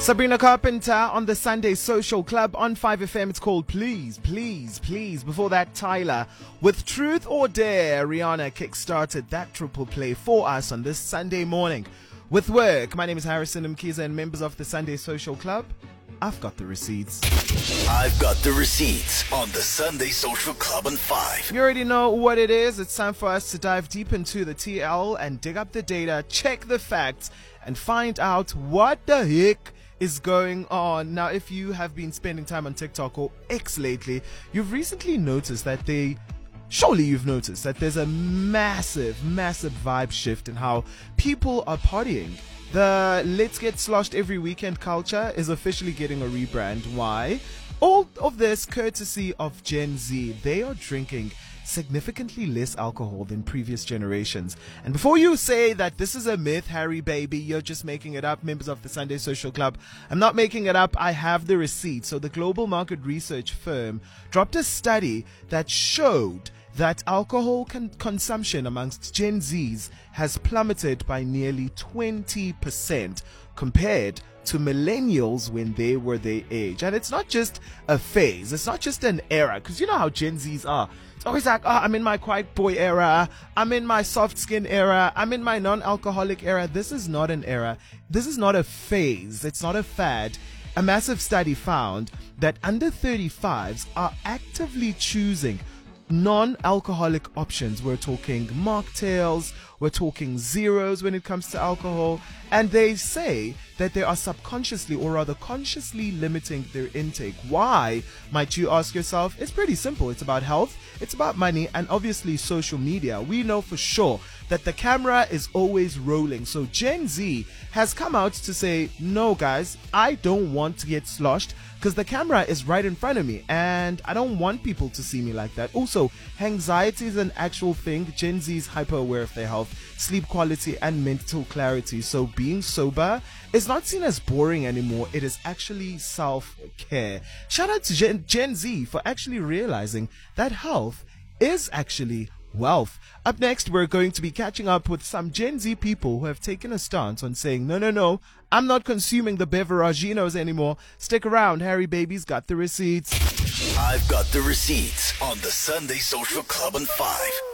Sabrina Carpenter on the Sunday Social Club on 5FM. It's called Please, Please, Please. Before that, Tyler with Truth or Dare. Rihanna kickstarted that triple play for us on this Sunday morning. With work, my name is Harrison Mkiza, and members of the Sunday Social Club, I've got the receipts. I've got the receipts on the Sunday Social Club on 5. You already know what it is. It's time for us to dive deep into the TL and dig up the data, check the facts, and find out what the heck is going on. Now, if you have been spending time on TikTok or X lately, you've recently noticed that you've noticed that there's a massive vibe shift in how people are partying. The let's get sloshed every weekend culture is officially getting a rebrand. Why? All of this courtesy of Gen Z. They are drinking significantly less alcohol than previous generations. And before you say that this is a myth, Harry baby, you're just making it up, members of the Sunday Social Club, I'm not making it up. I have the receipt. So the global market research firm dropped a study that showed that alcohol consumption amongst Gen Zs has plummeted by nearly 20% compared to millennials when they were their age. And it's not just a phase, it's not just an era, because you know how Gen Zs are. It's always like, I'm in my quiet boy era, I'm in my soft skin era, I'm in my non-alcoholic era. This is not an era, this is not a phase, it's not a fad. A massive study found that under 35s are actively choosing non-alcoholic options. We're talking mocktails, we're talking zeros when it comes to alcohol, and they say that they are subconsciously or rather consciously limiting their intake. Why, might you ask yourself? It's pretty simple. It's about health, it's about money, and obviously social media. We know for sure that the camera is always rolling. So Gen Z has come out to say, no guys, I don't want to get sloshed because the camera is right in front of me and I don't want people to see me like that. Also, anxiety is an actual thing. Gen Z is hyper aware of their health, sleep quality, and mental clarity. So being sober is not seen as boring anymore. It is actually self-care. Shout out to Gen Z for actually realizing that health is actually wealth. Up next, we're going to be catching up with some Gen Z people who have taken a stance on saying, no, I'm not consuming the beveraginos anymore. Stick around, Harry Baby's got the receipts. I've got the receipts on the Sunday Social Club on 5.